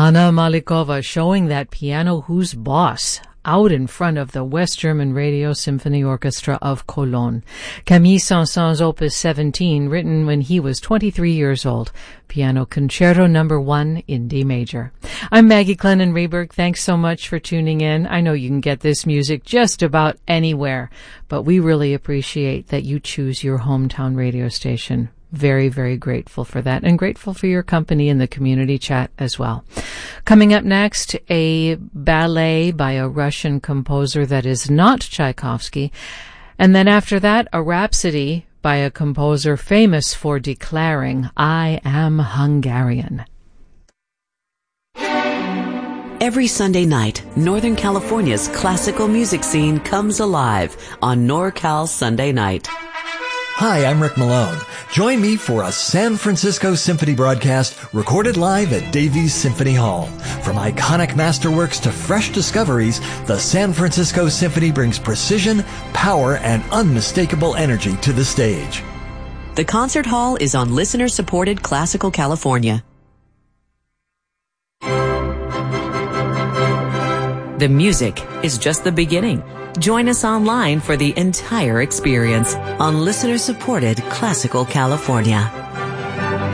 Anna Malikova showing that piano who's boss out in front of the West German Radio Symphony Orchestra of Cologne. Camille Saint-Saëns' Opus 17, written when he was 23 years old. Piano Concerto No. 1 in D major. I'm Maggie Clennon-Reberg. Thanks so much for tuning in. I know you can get this music just about anywhere, but we really appreciate that you choose your hometown radio station. Very, very grateful for that, and grateful for your company in the community chat as well. Coming up next, a ballet by a Russian composer that is not Tchaikovsky. And then after that, a rhapsody by a composer famous for declaring, "I am Hungarian." Every Sunday night, Northern California's classical music scene comes alive on NorCal Sunday Night. Hi, I'm Rick Malone. Join me for a San Francisco Symphony broadcast recorded live at Davies Symphony Hall. From iconic masterworks to fresh discoveries, the San Francisco Symphony brings precision, power, and unmistakable energy to the stage. The concert hall is on listener-supported Classical California. The music is just the beginning. Join us online for the entire experience on listener-supported Classical California.